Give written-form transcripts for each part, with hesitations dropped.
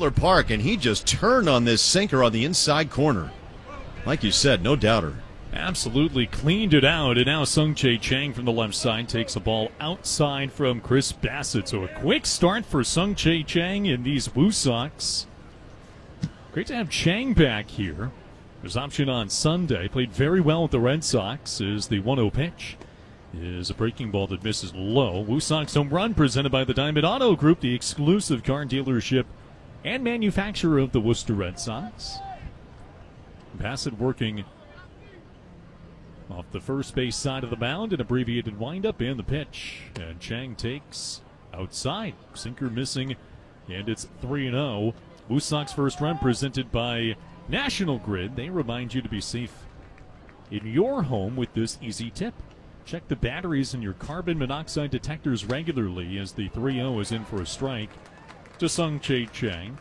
Miller Park, and he just turned on this sinker on the inside corner. Like you said, no doubter. Absolutely cleaned it out, and now Sung-Jae Chang from the left side takes a ball outside from Chris Bassett. So a quick start for Sung-Jae Chang and these Woo Sox. Great to have Chang back here. His option on Sunday. Played very well with the Red Sox. Is the 1-0 pitch. Is a breaking ball that misses low. Woo Sox home run presented by the Diamond Auto Group, the exclusive car dealership and manufacturer of the Worcester Red Sox. Bassett working off the first base side of the mound, an abbreviated windup in the pitch. And Chang takes outside. Sinker missing, and it's 3-0. Woo Sox first run presented by National Grid. They remind you to be safe in your home with this easy tip. Check the batteries in your carbon monoxide detectors regularly, as the 3-0 is in for a strike to Sung-Jae Chang.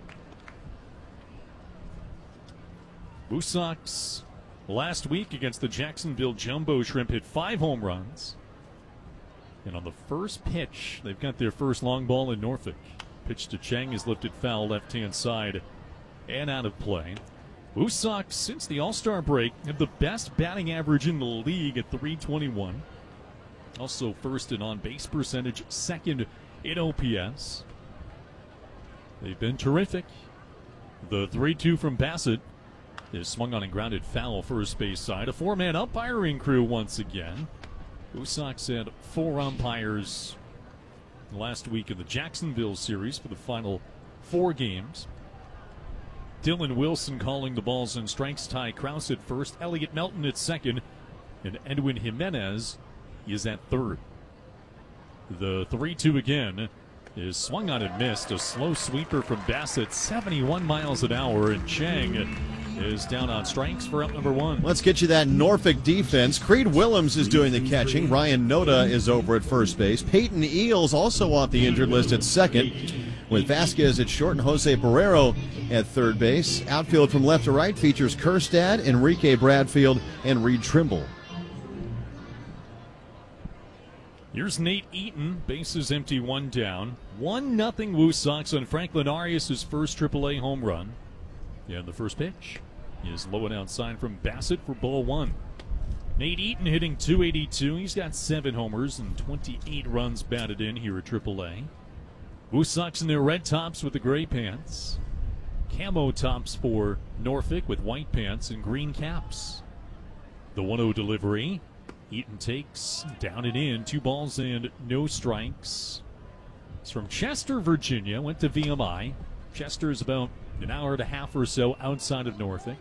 Woo Sox last week against the Jacksonville Jumbo Shrimp hit 5 home runs. And on the first pitch, they've got their first long ball in Norfolk. Pitch to Chang is lifted foul left-hand side and out of play. Woo Sox, since the All-Star break, have the best batting average in the league at .321. Also first in on-base percentage, second in OPS. They've been terrific. The 3-2 from Bassett is swung on and grounded foul first base side. A 4-man umpiring crew once again. Woo Sox had 4 umpires last week in the Jacksonville series for the final 4 games. Dylan Wilson calling the balls and strikes. Ty Krause at first, Elliot Melton at second, and Edwin Jimenez is at third. The 3-2 again is swung on and missed. A slow sweeper from Bassett, 71 miles an hour, and Chang is down on strikes for out number 1. Let's get you that Norfolk defense. Creed Willems is doing the catching. Ryan Noda is over at first base. Peyton Eales also off the injured list at second, with Vasquez at short and Jose Barrero at third base. Outfield from left to right features Kerstad, Enrique Bradfield, and Reed Trimble. Here's Nate Eaton. Bases empty, 1 down. 1-0 Woo Sox on Franklin Arias' first AAA home run. And the first pitch is low and outside from Bassett for ball 1. Nate Eaton hitting .282. He's got 7 homers and 28 runs batted in here at AAA. Woo Sox in their red tops with the gray pants. Camo tops for Norfolk with white pants and green caps. The 1-0 delivery. Eaton takes down and in. 2 balls and no strikes. It's from Chester, Virginia. Went to VMI. Chester is about an hour and a half or so outside of Norfolk.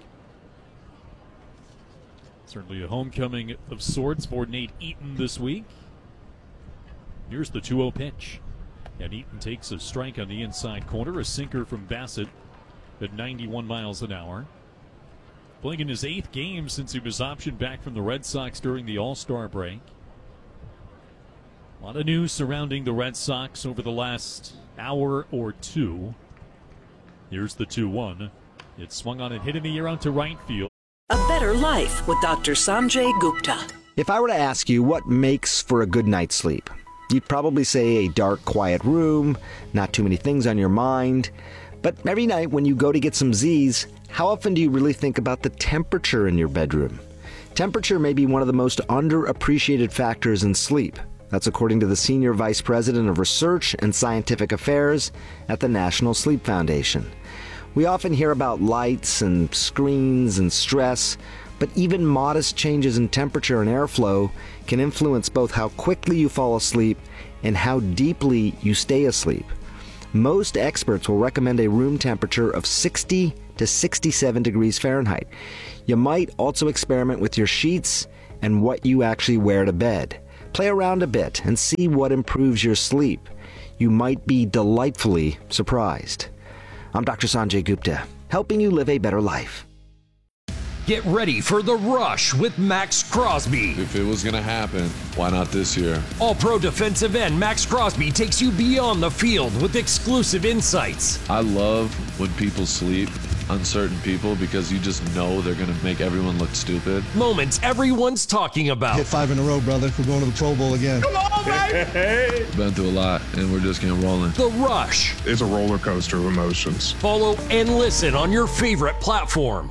Certainly a homecoming of sorts for Nate Eaton this week. Here's the 2-0 pitch. And Eaton takes a strike on the inside corner. A sinker from Bassett at 91 miles an hour. Playing in his 8th game since he was optioned back from the Red Sox during the All-Star break. A lot of news surrounding the Red Sox over the last hour or 2. Here's the 2-1. It's swung on and hit in the air out to right field. A better life with Dr. Sanjay Gupta. If I were to ask you what makes for a good night's sleep, you'd probably say a dark, quiet room, not too many things on your mind. But every night when you go to get some Z's, how often do you really think about the temperature in your bedroom? Temperature may be one of the most underappreciated factors in sleep. That's according to the Senior Vice President of Research and Scientific Affairs at the National Sleep Foundation. We often hear about lights and screens and stress, but even modest changes in temperature and airflow can influence both how quickly you fall asleep and how deeply you stay asleep. Most experts will recommend a room temperature of 60 to 67 degrees Fahrenheit. You might also experiment with your sheets and what you actually wear to bed. Play around a bit and see what improves your sleep. You might be delightfully surprised. I'm Dr. Sanjay Gupta, helping you live a better life. Get ready for the rush with Max Crosby. If it was going to happen, why not this year? All-Pro defensive end Max Crosby takes you beyond the field with exclusive insights. I love when people sleep uncertain people because you just know they're going to make everyone look stupid. Moments everyone's talking about. Hit 5 in a row, brother. We're going to the Pro Bowl again. Come on, baby! Been through a lot, and we're just getting rolling. The Rush. It's a roller coaster of emotions. Follow and listen on your favorite platform.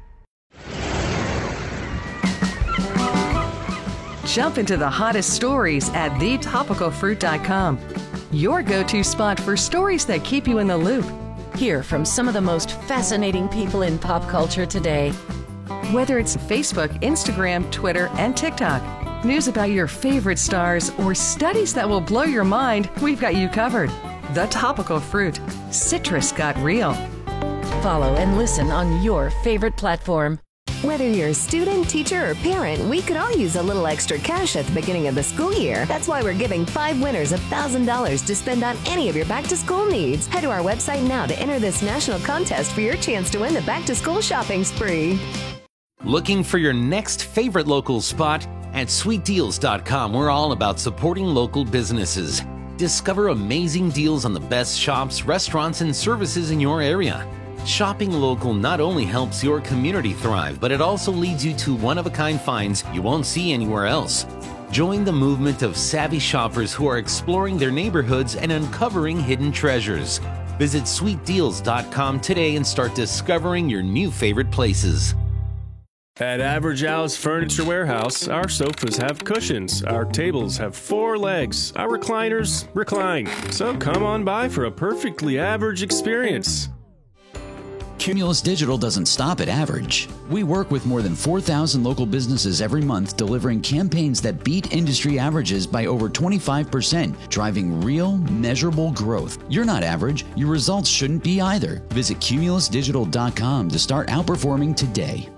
Jump into the hottest stories at thetopicalfruit.com. Your go-to spot for stories that keep you in the loop. Hear from some of the most fascinating people in pop culture today. Whether it's Facebook, Instagram, Twitter, and TikTok, news about your favorite stars, or studies that will blow your mind, we've got you covered. The Topical Fruit. Citrus got real. Follow and listen on your favorite platform. Whether you're a student, teacher, or parent, we could all use a little extra cash at the beginning of the school year. That's why we're giving 5 winners $1,000 to spend on any of your back-to-school needs. Head to our website now to enter this national contest for your chance to win the back-to-school shopping spree. Looking for your next favorite local spot? At sweetdeals.com, we're all about supporting local businesses. Discover amazing deals on the best shops, restaurants, and services in your area. Shopping local not only helps your community thrive, but it also leads you to one-of-a-kind finds you won't see anywhere else. Join the movement of savvy shoppers who are exploring their neighborhoods and uncovering hidden treasures. Visit sweetdeals.com today and start discovering your new favorite places. At Average Al's Furniture Warehouse, our sofas have cushions, our tables have 4 legs, our recliners recline. So come on by for a perfectly average experience. Cumulus Digital doesn't stop at average. We work with more than 4,000 local businesses every month, delivering campaigns that beat industry averages by over 25%, driving real, measurable growth. You're not average. Your results shouldn't be either. Visit cumulusdigital.com to start outperforming today.